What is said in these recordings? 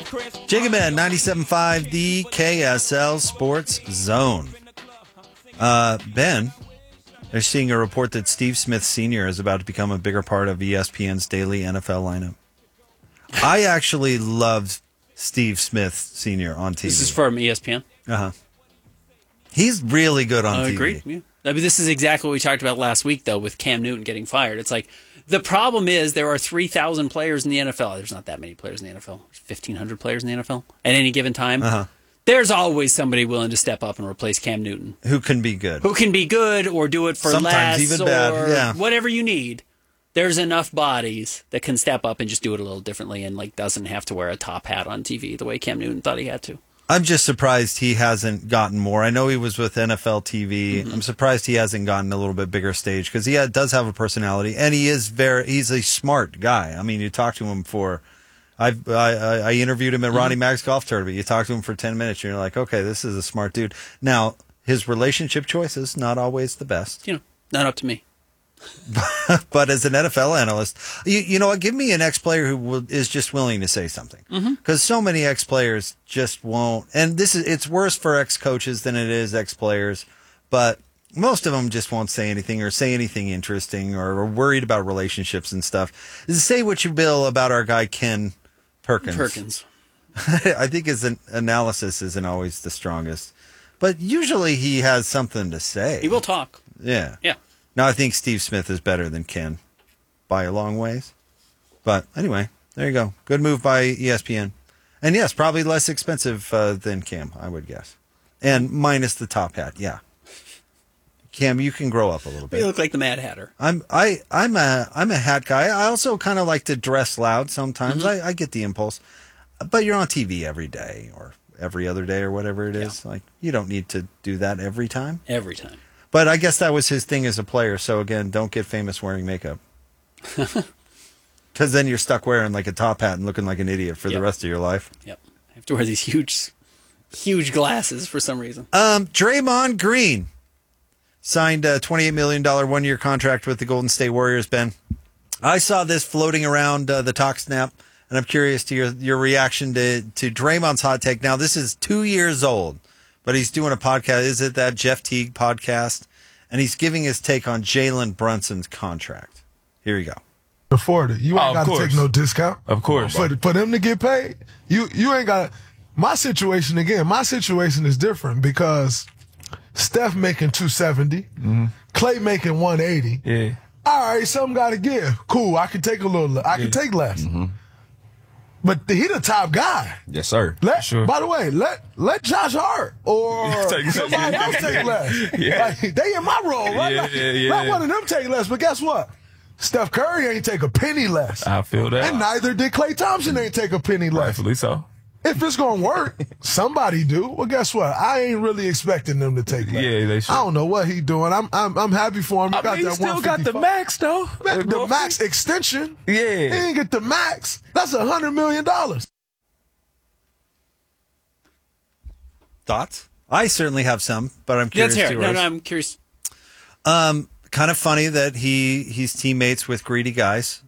Jacob Man, 97.5, the KSL Sports Zone. Ben, they're seeing a report that Steve Smith Sr. is about to become a bigger part of ESPN's daily NFL lineup. I actually loved Steve Smith Sr. on TV. This is from ESPN? Uh-huh. He's really good on TV. I agree. Yeah. I mean, this is exactly what we talked about last week, though, with Cam Newton getting fired. It's like, the problem is there are 3,000 players in the NFL. There's not that many players in the NFL. There's 1,500 players in the NFL at any given time. Uh-huh. There's always somebody willing to step up and replace Cam Newton. Who can be good. Who can be good or do it for sometimes less even or bad. Yeah. whatever you need. There's enough bodies that can step up and just do it a little differently and like doesn't have to wear a top hat on TV the way Cam Newton thought he had to. I'm just surprised he hasn't gotten more. I know he was with NFL TV. Mm-hmm. I'm surprised he hasn't gotten a little bit bigger stage because he does have a personality and he's a smart guy. I mean, you talk to him I interviewed him at Ronnie Mack's golf tournament. You talk to him for 10 minutes and you're like, okay, this is a smart dude. Now, his relationship choices, not always the best. Not up to me. But as an NFL analyst, you know what? Give me an ex-player who is just willing to say something. Because so many ex-players just won't. And it's worse for ex-coaches than it is ex-players. But most of them just won't say anything or say anything interesting or are worried about relationships and stuff. Say what you will about our guy Ken Perkins. I think his analysis isn't always the strongest. But usually he has something to say. He will talk. Yeah. Yeah. Now, I think Steve Smith is better than Ken by a long ways. But anyway, there you go. Good move by ESPN. And yes, probably less expensive than Cam, I would guess. And minus the top hat, yeah. Cam, you can grow up a little bit. You look like the Mad Hatter. I'm a hat guy. I also kind of like to dress loud sometimes. I get the impulse. But you're on TV every day or every other day or whatever it is. Yeah. Like, you don't need to do that every time. Every time. But I guess that was his thing as a player. So, again, don't get famous wearing makeup. Because then you're stuck wearing like a top hat and looking like an idiot for the rest of your life. Yep. I have to wear these huge glasses for some reason. Draymond Green signed a $28 million one-year contract with the Golden State Warriors, Ben. I saw this floating around the Talk Snap, and I'm curious to your reaction to Draymond's hot take. Now, this is 2 years old. But he's doing a podcast. Is it that Jeff Teague podcast? And he's giving his take on Jalen Brunson's contract. Here you go. Afford it. You ain't got to take no discount. Of course. For them to get paid, you ain't got to. My situation is different because Steph making 270, Clay making 180. Yeah. All right, something got to give. Cool, I can take a little. I can take less. But he the top guy. Yes, sir. Sure. By the way, let Josh Hart or somebody else take less. Like, they in my role, right? Let one of them take less. But guess what? Steph Curry ain't take a penny less. I feel that. And neither did Klay Thompson ain't take a penny less. Rightfully so. If it's going to work, somebody do. Well, guess what? I ain't really expecting them to take less. Yeah, they should. I don't know what he doing. I'm happy for him. He still got the max, though. The max extension. Yeah. He didn't get the max. That's $100 million. Thoughts? I certainly have some, but I'm curious. No, I'm curious. Kind of funny that he's teammates with greedy guys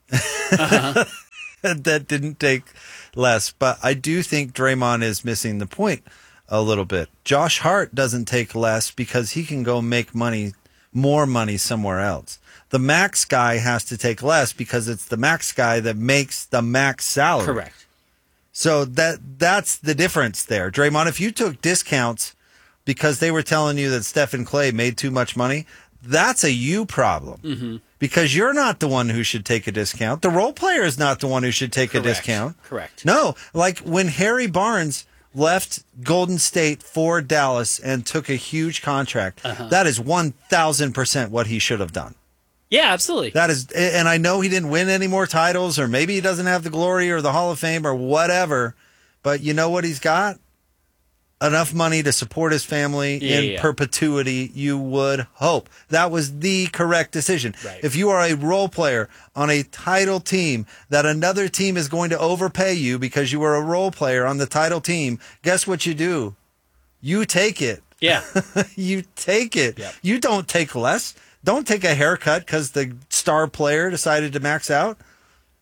that didn't take less. But I do think Draymond is missing the point a little bit. Josh Hart doesn't take less because he can go make more money somewhere else. The max guy has to take less because it's the max guy that makes the max salary. Correct. So that's the difference there. Draymond, if you took discounts because they were telling you that Steph and Clay made too much money, that's a you problem. Because you're not the one who should take a discount. The role player is not the one who should take a discount. Correct. No, like when Harry Barnes left Golden State for Dallas and took a huge contract, that is 1,000% what he should have done. Yeah, absolutely. That is, and I know he didn't win any more titles, or maybe he doesn't have the glory or the Hall of Fame or whatever, but you know what he's got? Enough money to support his family in perpetuity, you would hope. That was the correct decision. Right. If you are a role player on a title team that another team is going to overpay you because you were a role player on the title team, guess what you do? You take it. Yeah. You take it. Yep. You don't take less. Don't take a haircut because the star player decided to max out.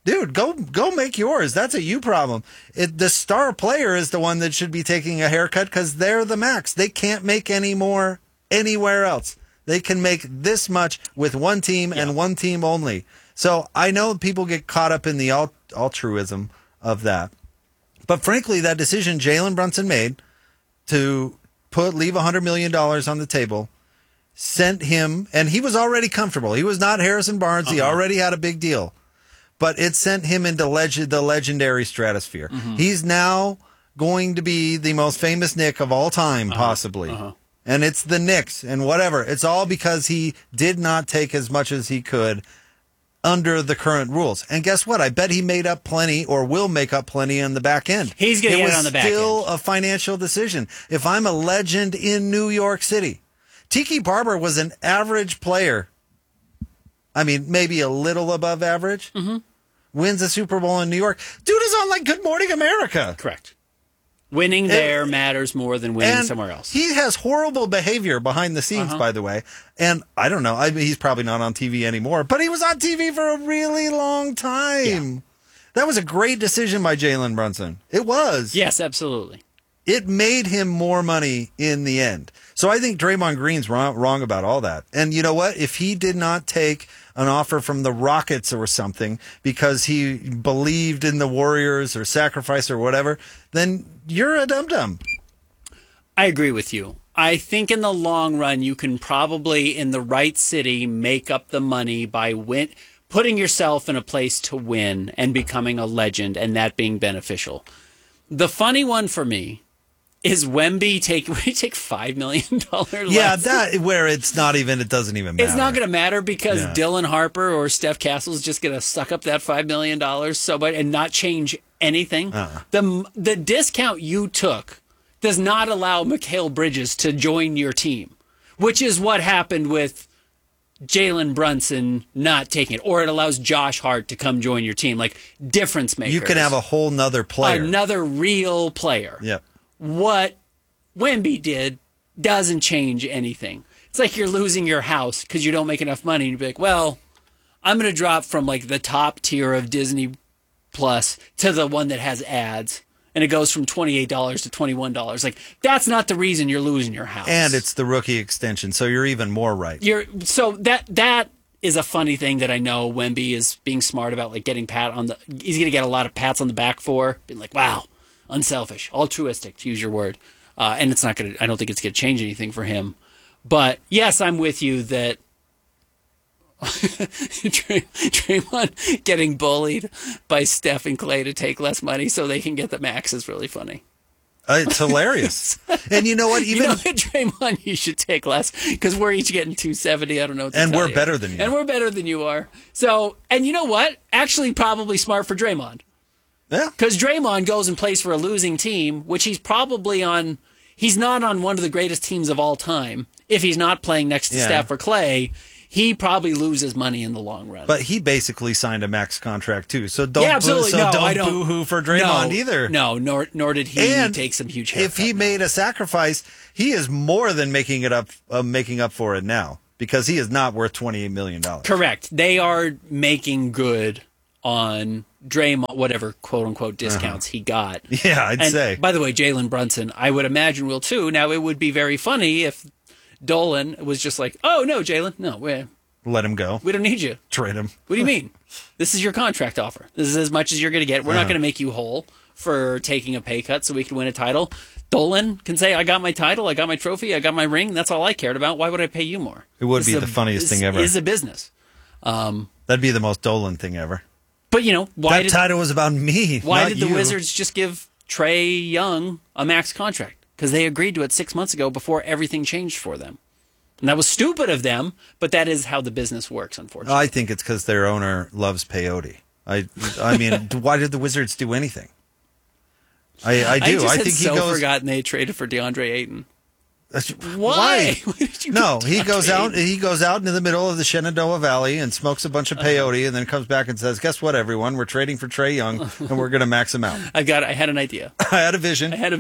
Dude, go make yours. That's a you problem. The star player is the one that should be taking a haircut because they're the max. They can't make any more anywhere else. They can make this much with one team and one team only. So I know people get caught up in the altruism of that. But frankly, that decision Jalen Brunson made to leave $100 million on the table sent him, and he was already comfortable. He was not Harrison Barnes. He already had a big deal. But it sent him into the legendary stratosphere. He's now going to be the most famous Knick of all time, possibly. And it's the Knicks and whatever. It's all because he did not take as much as he could under the current rules. And guess what? I bet he made up plenty or will make up plenty on the back end. He's going to get it on the back end. It was still a financial decision. If I'm a legend in New York City, Tiki Barber was an average player. I mean, maybe a little above average. Wins a Super Bowl in New York. Dude is on like Good Morning America. Correct. Winning there matters more than winning somewhere else. He has horrible behavior behind the scenes, by the way. And I don't know. I mean, he's probably not on TV anymore, but he was on TV for a really long time. Yeah. That was a great decision by Jalen Brunson. It was. Yes, absolutely. It made him more money in the end. So I think Draymond Green's wrong about all that. And you know what? If he did not take an offer from the Rockets or something because he believed in the Warriors or sacrifice or whatever, then you're a dum-dum. I agree with you. I think in the long run, you can probably, in the right city, make up the money by putting yourself in a place to win and becoming a legend and that being beneficial. The funny one for me is Wemby take $5 million less? Yeah, that where it's not even, it doesn't even matter. It's not going to matter because Dylan Harper or Steph Castle is just going to suck up that $5 million and not change anything. The discount you took does not allow Mikal Bridges to join your team, which is what happened with Jalen Brunson not taking it, or it allows Josh Hart to come join your team, like difference makers. You can have a whole nother player. Another real player. Yep. What Wemby did doesn't change anything. It's like you're losing your house because you don't make enough money. And you'd be like, well, I'm going to drop from like the top tier of Disney Plus to the one that has ads. And it goes from $28 to $21. Like, that's not the reason you're losing your house. And it's the rookie extension, so you're even more right. So that is a funny thing that I know Wemby is being smart about, like getting he's going to get a lot of pats on the back for, being like, wow, unselfish, altruistic, to use your word. And it's not going to, I don't think it's going to change anything for him. But yes, I'm with you that Draymond getting bullied by Steph and Clay to take less money so they can get the max is really funny. It's hilarious. And you know what? Even Draymond, you should take less because we're each getting $270. I don't know what to and tell we're you. better than you. And we're better than you are. So, and you know what? Actually, probably smart for Draymond. Yeah. Because Draymond goes and plays for a losing team, which he's probably on. He's not on one of the greatest teams of all time. If he's not playing next to Steph or Clay, he probably loses money in the long run. But he basically signed a max contract too, so don't absolutely. don't boo-hoo for Draymond either. No, nor did he take some huge haircut. If he made a sacrifice, he is more than making up for it now because he is not worth $28 million. Correct. They are making good on Draymond, whatever quote unquote discounts he got. Yeah, I'd say. By the way, Jalen Brunson, I would imagine will too. Now it would be very funny if Dolan was just like, oh, no, Jalen, no, let him go. We don't need you. Trade him. What do you mean? This is your contract offer. This is as much as you're going to get. We're not going to make you whole for taking a pay cut so we can win a title. Dolan can say, I got my title, I got my trophy, I got my ring. That's all I cared about. Why would I pay you more? It would be the funniest thing ever. It is a business. That'd be the most Dolan thing ever. But, why that title was about me. Why did the you. Wizards just give Trae Young a max contract? Because they agreed to it 6 months ago before everything changed for them. And that was stupid of them, but that is how the business works, unfortunately. I think it's because their owner loves peyote. I mean, why did the Wizards do anything? I do. I think he goes. Forgotten they traded for DeAndre Ayton. Why? No, he goes out. He goes out into the middle of the Shenandoah Valley and smokes a bunch of peyote, and then comes back and says, "Guess what, everyone? We're trading for Trae Young, and we're going to max him out." I had an idea. I had a vision. I had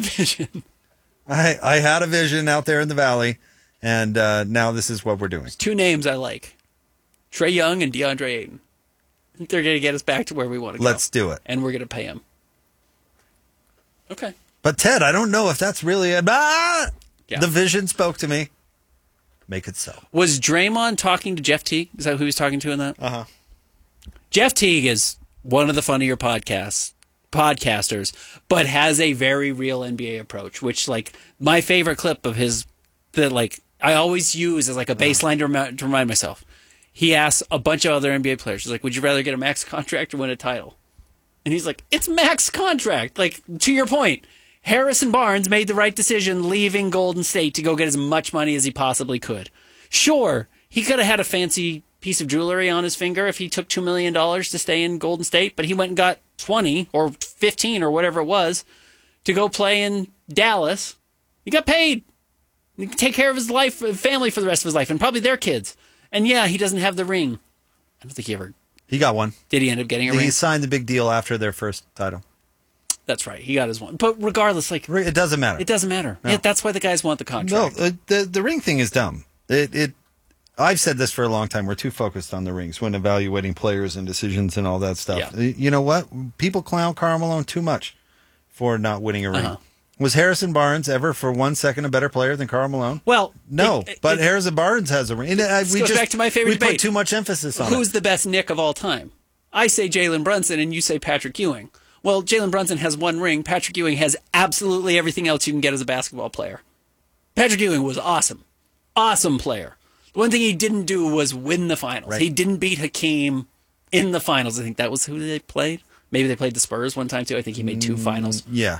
a vision out there in the valley, and now this is what we're doing. There's two names I like: Trae Young and DeAndre Ayton. They're going to get us back to where we want to go. Let's do it. And we're going to pay him. Okay. But Ted, I don't know if that's really The vision spoke to me. Make it so. Was Draymond talking to Jeff Teague? Is that who he was talking to in that? Uh-huh. Jeff Teague is one of the funnier podcasters, but has a very real NBA approach, which, like, my favorite clip of his that, like, I always use as, like, a baseline to remind myself. He asks a bunch of other NBA players, he's like, would you rather get a max contract or win a title? And he's like, it's max contract. Like, to your point, Harrison Barnes made the right decision leaving Golden State to go get as much money as he possibly could. Sure, he could have had a fancy piece of jewelry on his finger if he took $2 million to stay in Golden State, but he went and got 20 or 15 or whatever it was to go play in Dallas. He got paid. He can take care of his family for the rest of his life, and probably their kids. And yeah, he doesn't have the ring. I don't think he got one. Did he end up getting a ring? He signed the big deal after their first title. That's right. He got his one. But regardless, like, it doesn't matter. It doesn't matter. No. Yeah, that's why the guys want the contract. No, the ring thing is dumb. I've said this for a long time. We're too focused on the rings when evaluating players and decisions and all that stuff. Yeah. You know what? People clown Karl Malone too much for not winning a ring. Uh-huh. Was Harrison Barnes ever for 1 second a better player than Karl Malone? Well, no, but Harrison Barnes has a ring. This goes back to my favorite debate. We put too much emphasis on Who's the best Knick of all time? I say Jalen Brunson, and you say Patrick Ewing. Well, Jalen Brunson has one ring. Patrick Ewing has absolutely everything else you can get as a basketball player. Patrick Ewing was awesome. Awesome player. The one thing he didn't do was win the finals. Right. He didn't beat Hakeem in the finals. I think that was who they played. Maybe they played the Spurs one time, too. I think he made 2 finals. Yeah.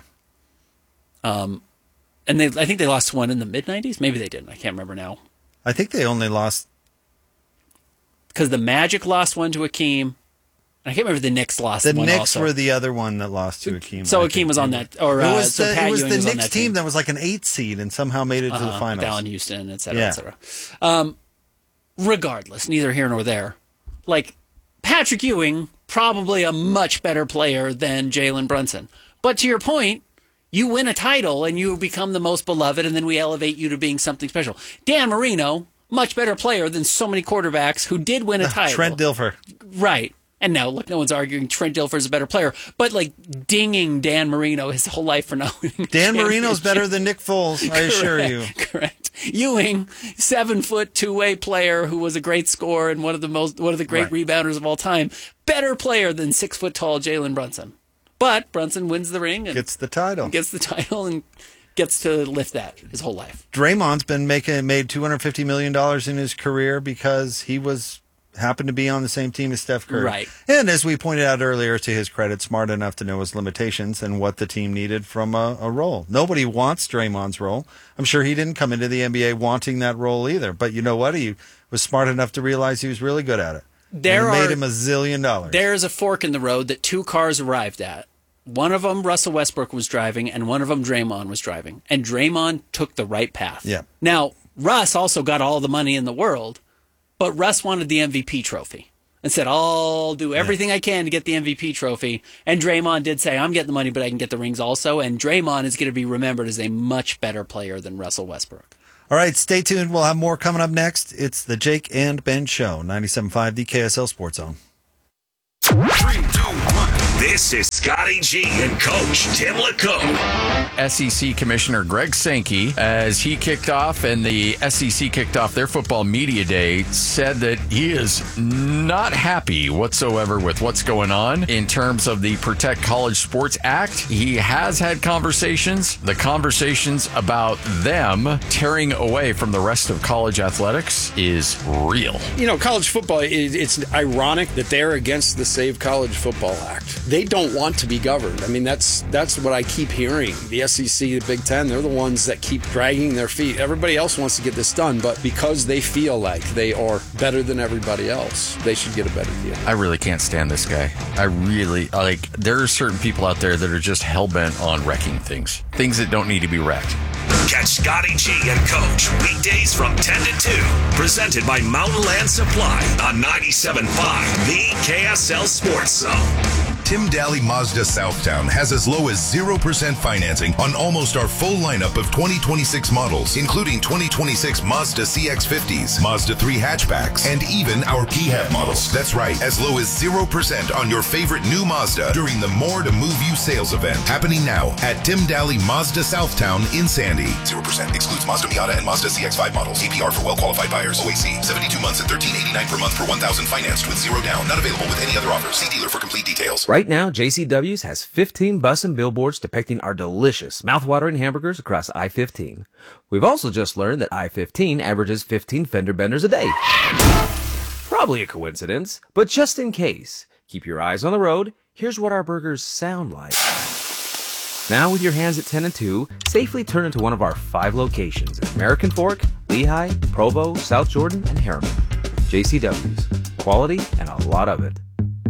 And I think they lost one in the mid-90s. Maybe they didn't. I can't remember now. I think they only lost... Because the Magic lost one to Hakeem. I can't remember the Knicks lost one also. The Knicks were the other one that lost to Hakeem. So Hakeem was on that. Or, it was so Pat the Ewing was Knicks on that team that was like an 8 seed and somehow made it to the finals. Allen Houston, et cetera, et cetera. Regardless, neither here nor there. Like, Patrick Ewing, probably a much better player than Jalen Brunson. But to your point, you win a title and you become the most beloved, and then we elevate you to being something special. Dan Marino, much better player than so many quarterbacks who did win a title. Trent Dilfer. Right. And now, look, no one's arguing Trent Dilfer is a better player, but, like, dinging Dan Marino his whole life for not winning. Dan Marino's better than Nick Foles, I assure you. Correct. Ewing, 7-foot, two-way player who was a great scorer and one of the great rebounders of all time. Better player than 6-foot tall Jalen Brunson. But Brunson wins the ring and gets the title and gets to lift that his whole life. Draymond's been made $250 million in his career because he happened to be on the same team as Steph Curry. Right. And as we pointed out earlier, to his credit, smart enough to know his limitations and what the team needed from a role. Nobody wants Draymond's role. I'm sure he didn't come into the NBA wanting that role either. But you know what? He was smart enough to realize he was really good at it. Made him $1 zillion. There's a fork in the road that 2 cars arrived at. One of them Russell Westbrook was driving, and one of them Draymond was driving. And Draymond took the right path. Yeah. Now, Russ also got all the money in the world, but Russ wanted the MVP trophy and said, I'll do everything I can to get the MVP trophy. And Draymond did say, I'm getting the money, but I can get the rings also. And Draymond is going to be remembered as a much better player than Russell Westbrook. All right, stay tuned. We'll have more coming up next. It's the Jake and Ben Show, 97.5, the KSL Sports Zone. 3, 2, 1. This is Scotty G and Coach Tim LeCombe. SEC Commissioner Greg Sankey, as he kicked off and the SEC kicked off their football media day, said that he is not happy whatsoever with what's going on in terms of the Protect College Sports Act. He has had conversations. The conversations about them tearing away from the rest of college athletics is real. You know, college football, it's ironic that they're against the Save College Football Act. They don't want to be governed. I mean, that's what I keep hearing. The SEC, the Big Ten, they're the ones that keep dragging their feet. Everybody else wants to get this done, but because they feel like they are better than everybody else, they should get a better deal. I really can't stand this guy. I really, there are certain people out there that are just hell-bent on wrecking things that don't need to be wrecked. Catch Scotty G and Coach weekdays from 10 to 2. Presented by Mountain Land Supply on 97.5, the KSL Sports Zone. Tim Daly Mazda Southtown has as low as 0% financing on almost our full lineup of 2026 models, including 2026 Mazda CX-50s, Mazda 3 hatchbacks, and even our PHEV models. That's right, as low as 0% on your favorite new Mazda during the More to Move You sales event, happening now at Tim Daly Mazda Southtown in Sandy. 0% excludes Mazda Miata and Mazda CX-5 models. APR for well-qualified buyers. OAC, 72 months at $13.89 per month for 1,000 financed with 0 down. Not available with any other offers. See dealer for complete details. Right now, JCW's has 15 bus and billboards depicting our delicious, mouthwatering hamburgers across I-15. We've also just learned that I-15 averages 15 fender benders a day. Probably a coincidence, but just in case, keep your eyes on the road. Here's what our burgers sound like. Now, with your hands at 10 and 2, safely turn into one of our 5 locations at American Fork, Lehigh, Provo, South Jordan, and Harriman. JCW's. Quality and a lot of it.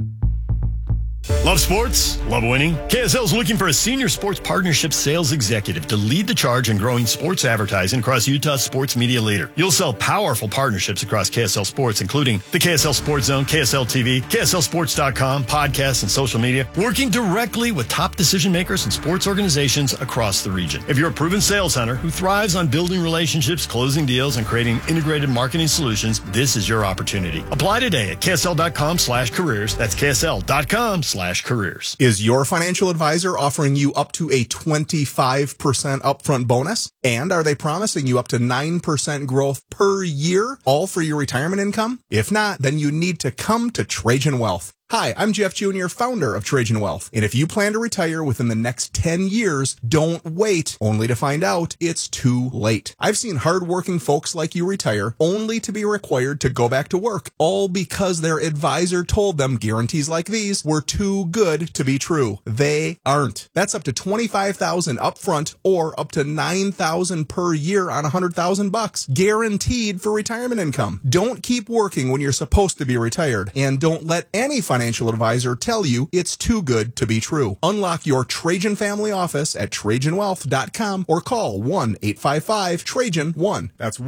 Love sports? Love winning? KSL is looking for a senior sports partnership sales executive to lead the charge in growing sports advertising across Utah's sports media leader. You'll sell powerful partnerships across KSL Sports, including the KSL Sports Zone, KSL TV, KSLSports.com, podcasts, and social media, working directly with top decision makers and sports organizations across the region. If you're a proven sales hunter who thrives on building relationships, closing deals, and creating integrated marketing solutions, this is your opportunity. Apply today at KSL.com/careers. That's KSL.com/careers. Is your financial advisor offering you up to a 25% upfront bonus? And are they promising you up to 9% growth per year, all for your retirement income? If not, then you need to come to Trajan Wealth. Hi, I'm Jeff Jr., founder of Trajan Wealth. And if you plan to retire within the next 10 years, don't wait only to find out it's too late. I've seen hardworking folks like you retire only to be required to go back to work, all because their advisor told them guarantees like these were too good to be true. They aren't. That's up to $25,000 upfront or up to $9,000 per year on $100,000, guaranteed for retirement income. Don't keep working when you're supposed to be retired, and don't let any financial advisor tell you it's too good to be true. Unlock your Trajan family office at TrajanWealth.com or call 1-855-TRAJAN-1. That's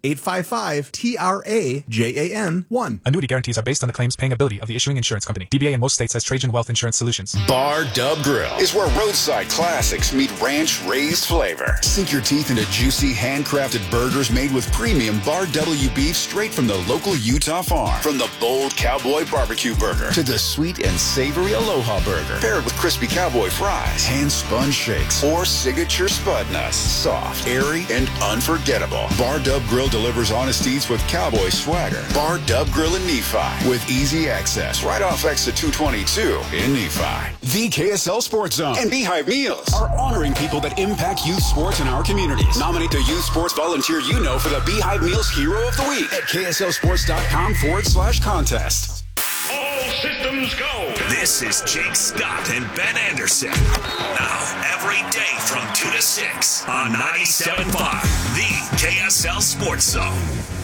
1-855-TRAJAN-1. Annuity guarantees are based on the claims paying ability of the issuing insurance company. DBA in most states has Trajan Wealth Insurance Solutions. Bar Dub Grill is where roadside classics meet ranch-raised flavor. Sink your teeth into juicy, handcrafted burgers made with premium Bar W beef straight from the local Utah farm. From the bold cowboy barbecue burger to the sweet and savory Aloha burger, paired with crispy cowboy fries, hand-spun shakes, or signature spud nuts. Soft, airy, and unforgettable. Bar Dub Grill delivers honest eats with cowboy swagger. Bar Dub Grill in Nephi with easy access right off exit 222 in Nephi. The KSL Sports Zone and Beehive Meals are honoring people that impact youth sports in our communities. Nominate the youth sports volunteer you know for the Beehive Meals Hero of the Week at KSLSports.com/contest. All systems go. This is Jake Scott and Ben Anderson. Now, every day from 2 to 6 on 97.5, the KSL Sports Zone.